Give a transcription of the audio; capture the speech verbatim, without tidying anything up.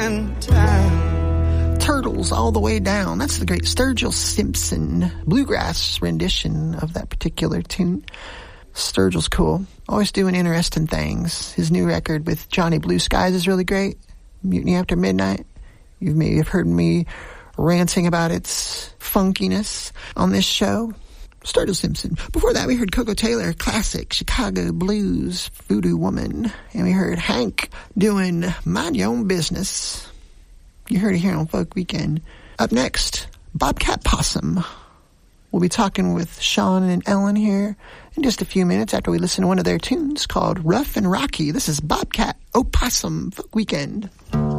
in time. Turtles All the Way Down. That's the great Sturgill Simpson bluegrass rendition of that particular tune. Sturgill's cool. Always doing interesting things. His new record with Johnny Blue Skies is really great. Mutiny After Midnight. You may have heard me ranting about its funkiness on this show. Sturgill Simpson. Before that, we heard Coco Taylor, classic Chicago blues, Voodoo Woman. And we heard Hank doing Mind Your Own Business. You heard it here on Folk Weekend. Up next, Bobcat Possum. We'll be talking with Sean and Ellen here in just a few minutes after we listen to one of their tunes called Rough and Rocky. This is Bobcat Opossum Folk Weekend.